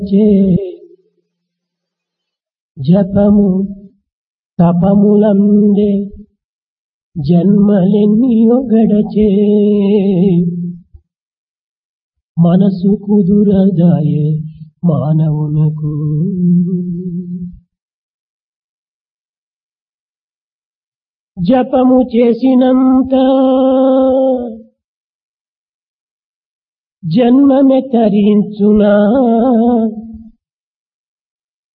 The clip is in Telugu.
చే జపము తపములందే జన్మలెన్నియో గడచే మనసు కుదురదాయే మానవునకు జపము చేసినంత జన్మమే తరించునా